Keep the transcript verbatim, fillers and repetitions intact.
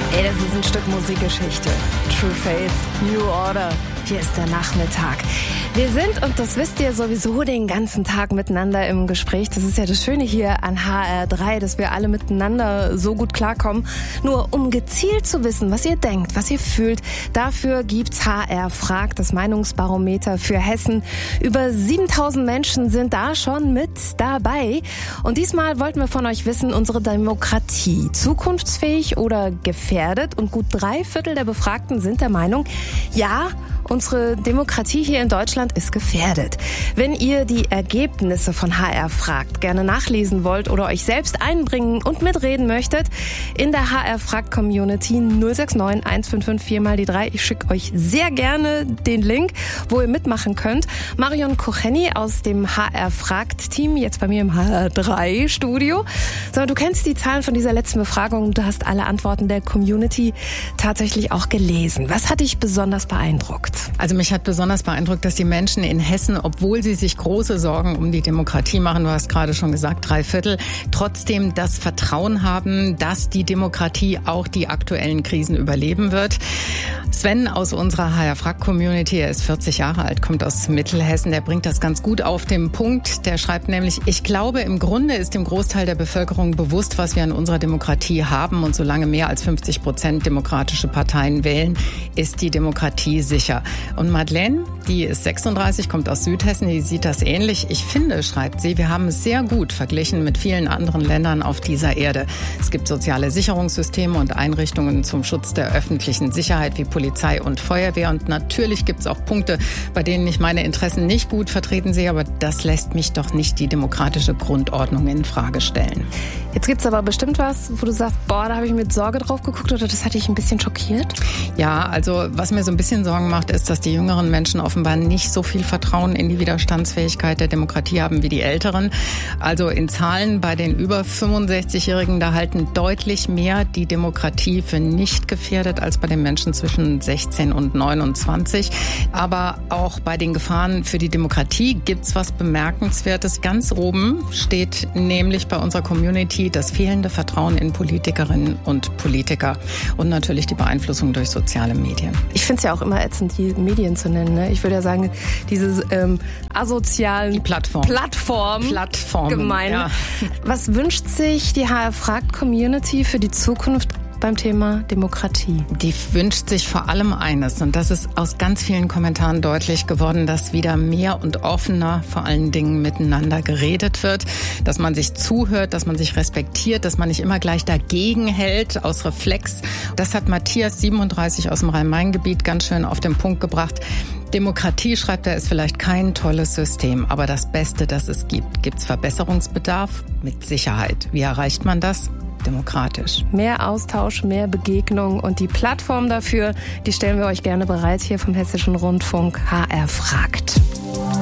Ey, das ist ein Stück Musikgeschichte. True Faith, New Order. Hier ist der Nachmittag. Wir sind, und das wisst ihr sowieso, den ganzen Tag miteinander im Gespräch. Das ist ja das Schöne hier an H R drei, dass wir alle miteinander so gut klarkommen. Nur um gezielt zu wissen, was ihr denkt, was ihr fühlt, dafür gibt's H R fragt, das Meinungsbarometer für Hessen. Über siebentausend Menschen sind da schon mit dabei. Und diesmal wollten wir von euch wissen, unsere Demokratie zukunftsfähig oder gefährdet? Und gut drei Viertel der Befragten sind der Meinung, ja, unsere Demokratie hier in Deutschland ist gefährdet. Wenn ihr die Ergebnisse von H R fragt gerne nachlesen wollt oder euch selbst einbringen und mitreden möchtet, in der H R fragt Community null sechs neun eins fünf fünf vier mal die drei. Ich schicke euch sehr gerne den Link, wo ihr mitmachen könnt. Marion Kocheni aus dem H R fragt Team, jetzt bei mir im H R drei Studio. So, du kennst die Zahlen von dieser letzten Befragung, du hast alle Antworten der Community tatsächlich auch gelesen. Was hat dich besonders beeindruckt? Also mich hat besonders beeindruckt, dass die Menschen in Hessen, obwohl sie sich große Sorgen um die Demokratie machen, du hast gerade schon gesagt, drei Viertel, trotzdem das Vertrauen haben, dass die Demokratie auch die aktuellen Krisen überleben wird. Sven aus unserer H R-Frag-Community, er ist vierzig Jahre alt, kommt aus Mittelhessen, der bringt das ganz gut auf den Punkt. Der schreibt nämlich, ich glaube, im Grunde ist dem Großteil der Bevölkerung bewusst, was wir an unserer Demokratie haben. Und solange mehr als fünfzig Prozent demokratische Parteien wählen, ist die Demokratie sicher. Und Madeleine, die ist sechsunddreißig, kommt aus Südhessen, die sieht das ähnlich. Ich finde, schreibt sie, wir haben es sehr gut verglichen mit vielen anderen Ländern auf dieser Erde. Es gibt soziale Sicherungssysteme und Einrichtungen zum Schutz der öffentlichen Sicherheit wie Polizei und Feuerwehr. Und natürlich gibt es auch Punkte, bei denen ich meine Interessen nicht gut vertreten sehe, aber das lässt mich doch nicht die demokratische Grundordnung in Frage stellen. Jetzt gibt es aber bestimmt was, wo du sagst, boah, da habe ich mit Sorge drauf geguckt oder das hat dich ein bisschen schockiert? Ja, also was mir so ein bisschen Sorgen macht, ist, dass die jüngeren Menschen offenbar nicht so viel Vertrauen in die Widerstandsfähigkeit der Demokratie haben wie die Älteren. Also in Zahlen bei den über fünfundsechzigjährigen, da halten deutlich mehr die Demokratie für nicht gefährdet als bei den Menschen zwischen sechzehn und neunundzwanzig. Aber auch bei den Gefahren für die Demokratie gibt's was Bemerkenswertes. Ganz oben steht nämlich bei unserer Community das fehlende Vertrauen in Politikerinnen und Politiker und natürlich die Beeinflussung durch soziale Medien. Ich finde es ja auch immer ätzend, die Medien zu nennen. Ne? Ich würde ja sagen, diese ähm, asozialen die Plattform. Plattformen, Plattformen gemein. Ja. Was wünscht sich die H R-Fragt-Community für die Zukunft beim Thema Demokratie? Die wünscht sich vor allem eines, und das ist aus ganz vielen Kommentaren deutlich geworden, dass wieder mehr und offener vor allen Dingen miteinander geredet wird, dass man sich zuhört, dass man sich respektiert, dass man nicht immer gleich dagegen hält aus Reflex. Das hat Matthias, siebenunddreißig, aus dem Rhein-Main-Gebiet ganz schön auf den Punkt gebracht. Demokratie, schreibt er, ist vielleicht kein tolles System, aber das Beste, das es gibt. Gibt es Verbesserungsbedarf? Mit Sicherheit. Wie erreicht man das? Demokratisch. Mehr Austausch, mehr Begegnung und die Plattform dafür, die stellen wir euch gerne bereit hier vom Hessischen Rundfunk. H R fragt.